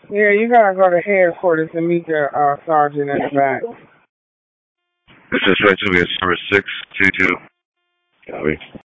Yeah, you gotta go to headquarters and meet the sergeant in the back. This is right to me. It's number 622. Copy.